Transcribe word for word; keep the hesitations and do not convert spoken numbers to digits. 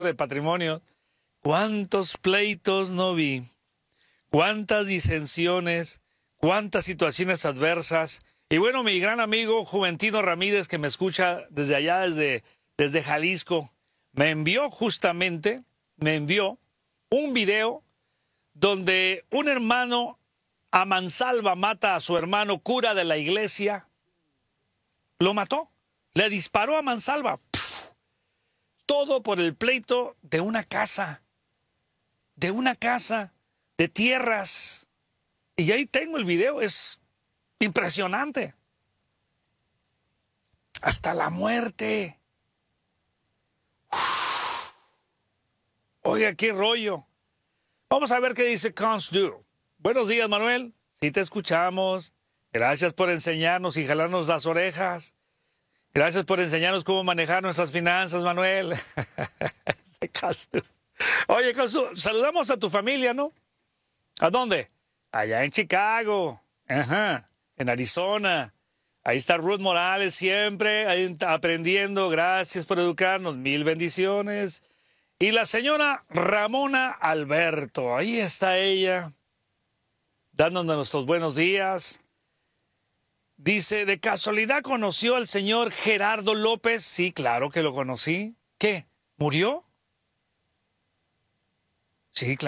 de patrimonio. ¿Cuántos pleitos no vi? ¿Cuántas disensiones? ¿Cuántas situaciones adversas? Y bueno, mi gran amigo Juventino Ramírez, que me escucha desde allá, desde, desde Jalisco, me envió justamente, me envió un video donde un hermano a mansalva mata a su hermano cura de la iglesia. Lo mató, le disparó a mansalva. ¡Puf! Todo por el pleito de una casa, de una casa, de tierras. Y ahí tengo el video, es impresionante. Hasta la muerte. Uf. Oiga, qué rollo. Vamos a ver qué dice Cons Do. Buenos días, Manuel. Sí te escuchamos. Gracias por enseñarnos y jalarnos las orejas. Gracias por enseñarnos cómo manejar nuestras finanzas, Manuel. Oye, Cons Do, saludamos a tu familia, ¿no? ¿A dónde? Allá en Chicago. Ajá. En Arizona. Ahí está Ruth Morales siempre ahí aprendiendo. Gracias por educarnos. Mil bendiciones. Y la señora Ramona Alberto. Ahí está ella, dándonos nuestros buenos días. Dice, ¿de casualidad conoció al señor Gerardo López? Sí, claro que lo conocí. ¿Qué? ¿Murió? Sí, claro.